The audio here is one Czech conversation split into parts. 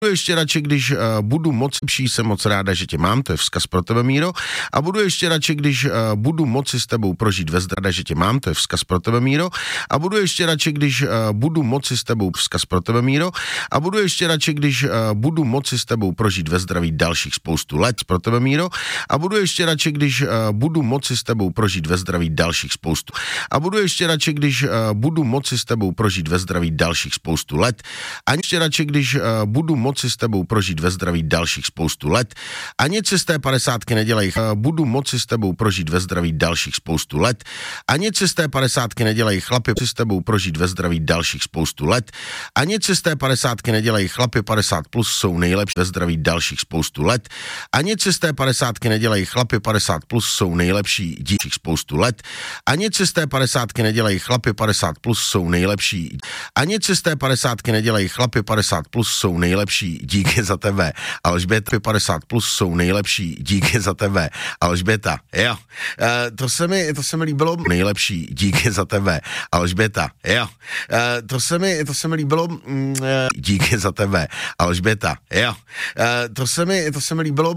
ještě radši, když budu moc lepší, jsem moc ráda, že tě mám, to je vzkaz pro tebe, Míro. A budu ještě radši, když budu moci s tebou prožít ve zdraví, že tě mám, to je vzkaz pro tebe, Míro. A budu ještě radši, když budu moci s tebou, vzkaz pro tebe, Míro. A budu ještě radši, když budu moci s tebou prožít ve zdraví dalších spoustu let pro tebe, Míro. A budu ještě radši, když budu moci s tebou prožít ve zdraví dalších spoustu. A budu ještě radši, když budu moci s tebou prožít ve zdraví dalších spoustu let. A ještě radši, když budu moci s tebou prožít ve zdraví dalších spoustu let. A nic si z té 50 nedělej, budu moci s tebou prožít ve zdraví dalších spoustu let. A nic si z té 50 nedělej, chlapi, s tebou prožít ve zdraví dalších spoustu let. A nic si z té 50 nedělej, chlapi 50 plus jsou nejlepší ve zdraví dalších spoustu let. A nic si z té 50 nedělej, chlapi 50 plus jsou nejlepší díky spoustu let. A nic si z té 50 nedělej, chlapi 50 plus jsou nejlepší. A nic si z té 50 nedělej, chlapi 50 plus jsou nejlepší, díky za tebe. Alžběta 50 plus jsou nejlepší, díky za tebe. Alžběta, jo. To se mi líbilo, nejlepší, díky za tebe. Alžběta, jo. To se mi líbilo, díky za tebe. Alžběta, jo. To se mi líbilo,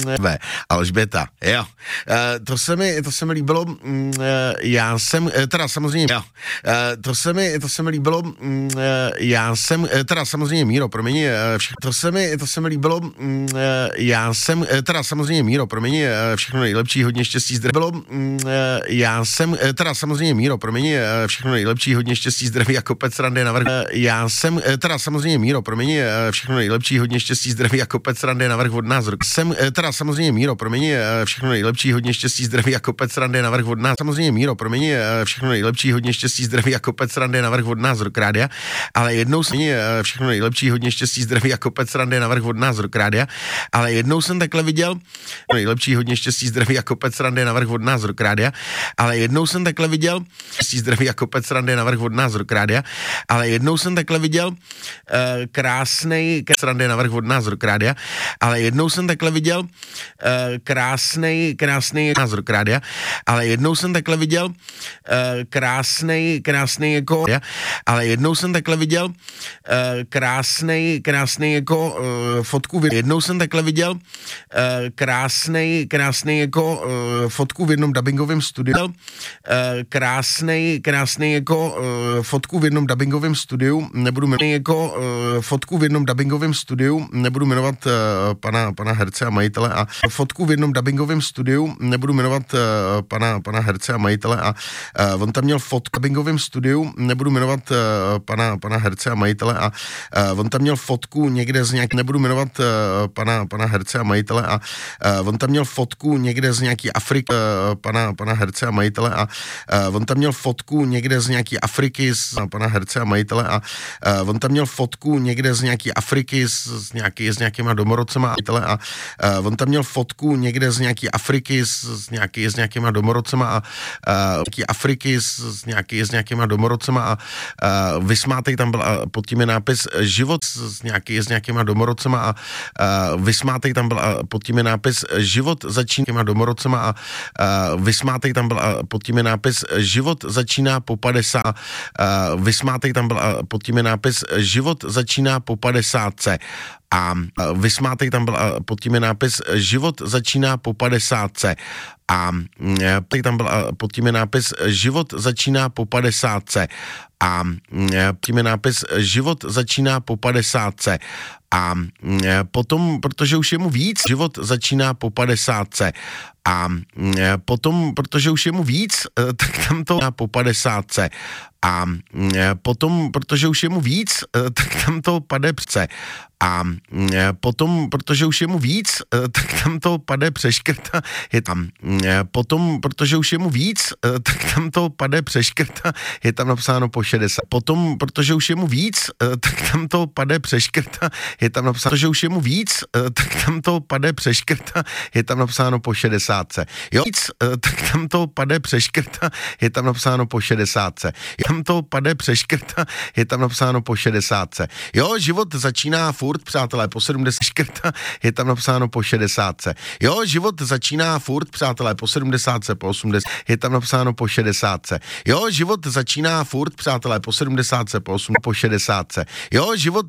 Alžběta, jo. To se mi líbilo, já jsem, teda samozřejmě, jo. To se mi líbilo, já jsem, teda samozřejmě, Míro, promiň, to se mi líbilo, já jsem, teda samozřejmě, Míro, promiň, všechno nejlepší, hodně štěstí, zdraví, bylo, já jsem, teda samozřejmě, Míro, promiň, všechno nejlepší, hodně štěstí, zdraví a kopec randy navrch, já jsem, teda samozřejmě, Míro, promiň, všechno nejlepší, hodně štěstí, zdraví a kopec randy navrch od nás, jsem, teda samozřejmě, Míro, promiň, všechno nejlepší, hodně štěstí, zdraví a kopec randy navrch od nás, samozřejmě, Míro, promiň, všechno nejlepší, hodně štěstí, zdraví a kopec randy navrch od nás, Rock Rádia, ale jednou jsem, všechno nejlepší, hodně štěstí, zdraví a kopec randy navrch od nás, Rock Rádia, ale jednou jsem takhle viděl, nejlepší, hodně štěstí, zdraví a kopec randy navrch od nás, Rock Rádia, ale jednou jsem takhle viděl, štěstí, zdraví a kopec randy navrch od nás, Rock Rádia, ale jednou jsem takhle viděl krásnej randy navrch od nás, Rock Rádia, ale jednou jsem takhle viděl krásnej nás, Rock Rádia, ale jednou jsem takhle viděl krásnej jako, ale jednou jsem takhle viděl krásnej jako fotku, jednou jsem takhle viděl krásnej jako fotku v jednom dabingovém studiu, krásnej jako fotku v jednom dabingovém studiu, nebudu jmenovat jako fotku v jednom dabingovém studiu, nebudu jmenovat pana herce a majitele a fotku v jednom dabingovém studiu, nebudu jmenovat pana herce a majitele a on tam měl fotku v dabingovém studiu, nebudu jmenovat pana herce a majitele a on tam měl fotku někde z nějaký, nebudu jmenovat pana herce a majitele a on tam měl fotku někde z nějaký Afriky, pana herce a majitele a on tam měl fotku někde z nějaký Afriky z pana herce a majitele a on tam měl fotku někde z nějaký Afriky s nějakýma domorodcema a on tam měl fotku někde z nějaký Afriky s nějakýma domorodcema a Afriky s nějakýma domorodcema a vysmátej tam byl pod tím je nápis život s nějakýma domorodcema a vysmátej tam byl pod tím je nápis život začíná domorodcema a vysmátej tam byl pod tím je nápis život začíná po 50 a vysmátej tam byl pod tím je nápis život začíná po 50 a vysmátej tam byl pod tím je nápis život začíná po 50 a tam byl pod tím je nápis život začíná po 50 a tím je nápis život začíná po 50 a potom, protože už je mu víc, život začíná po 50 a potom, protože už je mu víc, tak tam to po 50 a potom, protože už je mu víc, tak tam to pade přece a potom, protože už je mu víc, tak tam to pade přeškrta, je tam potom, protože už je mu víc, tak tam to pade přeškrta, je tam napsáno po 60. Potom, protože už je mu víc, tak tam to pade přeškrta, je tam napsáno, protože už je mu víc, tak tam to pade přeškrta, je tam napsáno po 60. Jo, víc, tak tam to pade přeškrta, je tam napsáno po 60. Tam to pade přeškrta, je tam napsáno po 60. Jo, život začíná furt, přátelé, po 70 škrta, je tam napsáno po 60. Jo, život začíná furt, přátelé, po 70, po 80, je tam napsáno po 60. Jo, život začíná furt, přátelé, po 70, po 8, po 60. Jo, život